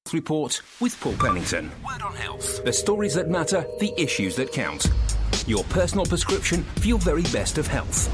Report with Paul Pennington. Word on Health. The stories that matter, the issues that count. Your personal prescription for your very best of health.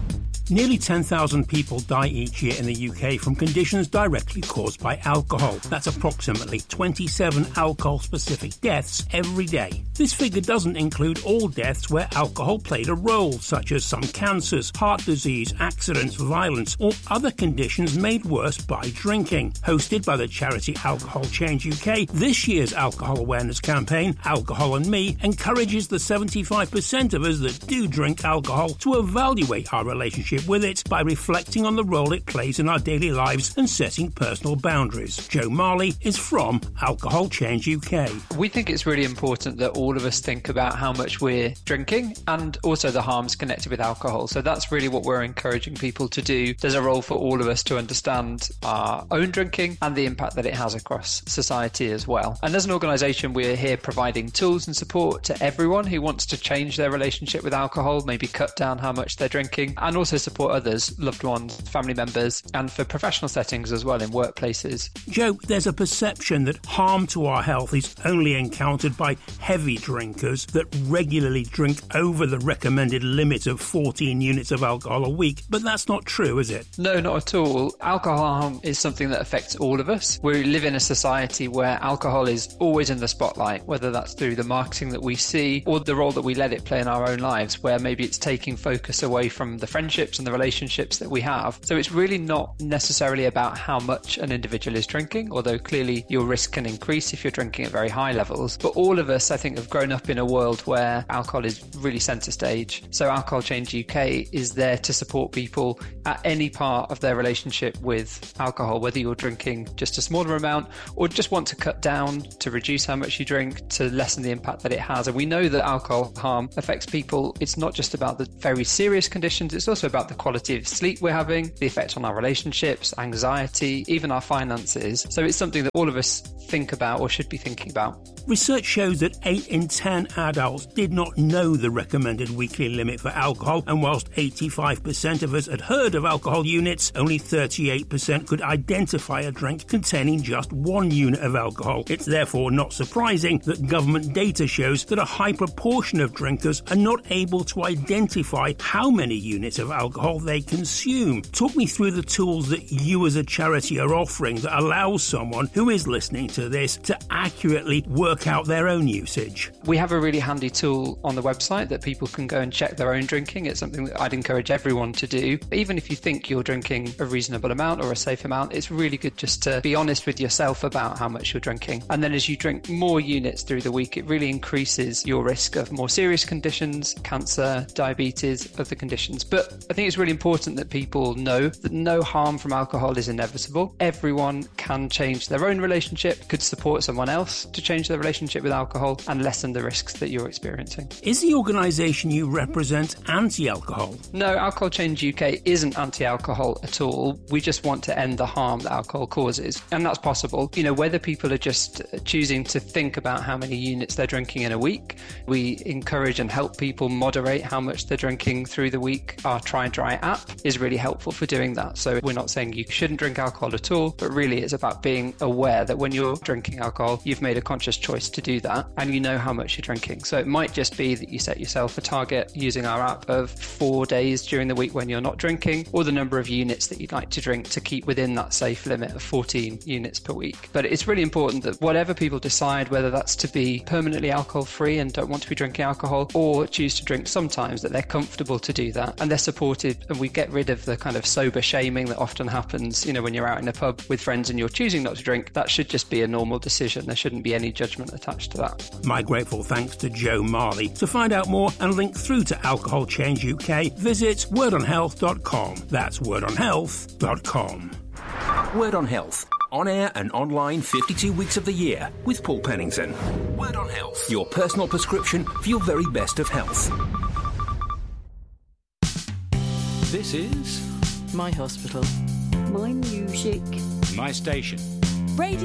Nearly 10,000 people die each year in the UK from conditions directly caused by alcohol. That's approximately 27 alcohol-specific deaths every day. This figure doesn't include all deaths where alcohol played a role, such as some cancers, heart disease, accidents, violence, or other conditions made worse by drinking. Hosted by the charity Alcohol Change UK, this year's alcohol awareness campaign, Alcohol and Me, encourages the 75% of us that do drink alcohol to evaluate our relationship with it by reflecting on the role it plays in our daily lives and setting personal boundaries. Joe Marley is from Alcohol Change UK. We think it's really important that all of us think about how much we're drinking and also the harms connected with alcohol. So that's really what we're encouraging people to do. There's a role for all of us to understand our own drinking and the impact that it has across society as well. And as an organisation, we're here providing tools and support to everyone who wants to change their relationship with alcohol, maybe cut down how much they're drinking, and also support others, loved ones, family members, and for professional settings as well in workplaces. Joe, there's a perception that harm to our health is only encountered by heavy drinkers that regularly drink over the recommended limit of 14 units of alcohol a week, but that's not true, is it? No, not at all. Alcohol harm is something that affects all of us. We live in a society where alcohol is always in the spotlight, whether that's through the marketing that we see or the role that we let it play in our own lives, where maybe it's taking focus away from the friendships and the relationships that we have. So it's really not necessarily about how much an individual is drinking, although clearly your risk can increase if you're drinking at very high levels. But all of us, I think, have grown up in a world where alcohol is really centre stage. So Alcohol Change UK is there to support people at any part of their relationship with alcohol, whether you're drinking just a smaller amount or just want to cut down, to reduce how much you drink, to lessen the impact that it has. And we know that alcohol harm affects people. It's not just about the very serious conditions, it's also about the quality of sleep we're having, the effect on our relationships, anxiety, even our finances. So it's something that all of us think about or should be thinking about. Research shows that 8 in 10 adults did not know the recommended weekly limit for alcohol, and whilst 85% of us had heard of alcohol units, only 38% could identify a drink containing just 1 unit of alcohol. It's therefore not surprising that government data shows that a high proportion of drinkers are not able to identify how many units of alcohol they consume. Talk me through the tools that you as a charity are offering that allows someone who is listening to this to accurately work out their own usage. We have a really handy tool on the website that people can go and check their own drinking. It's something that I'd encourage everyone to do. Even if you think you're drinking a reasonable amount or a safe amount, it's really good just to be honest with yourself about how much you're drinking. And then as you drink more units through the week, it really increases your risk of more serious conditions, cancer, diabetes, other conditions. But I think it's really important that people know that no harm from alcohol is inevitable. Everyone can change their own relationship, could support someone else to change their relationship with alcohol and lessen the risks that you're experiencing. Is the organisation you represent anti-alcohol? No, Alcohol Change UK isn't anti-alcohol at all. We just want to end the harm that alcohol causes. And that's possible. You know, whether people are just choosing to think about how many units they're drinking in a week, we encourage and help people moderate how much they're drinking through the week. Our Try and Dry app is really helpful for doing that. So we're not saying you shouldn't drink alcohol at all, but really it's about being aware that when you're drinking alcohol, you've made a conscious choice to do that and you know how much you're drinking. So it might just be that you set yourself a target using our app of 4 days during the week when you're not drinking, or the number of units that you'd like to drink to keep within that safe limit of 14 units per week. But it's really important that whatever people decide, whether that's to be permanently alcohol free and don't want to be drinking alcohol, or choose to drink sometimes, that they're comfortable to do that and they're supported, and we get rid of the kind of sober shaming that often happens, you know, when you're out in a pub with friends and you're choosing not to drink. That should just be a normal decision. There shouldn't be any judgment attached to that. My grateful thanks to Joe Marley. To find out more and link through to Alcohol Change UK, visit wordonhealth.com. That's wordonhealth.com. Word on Health. On air and online 52 weeks of the year with Paul Pennington. Word on Health. Your personal prescription for your very best of health. This is My hospital. My music. My station. Radio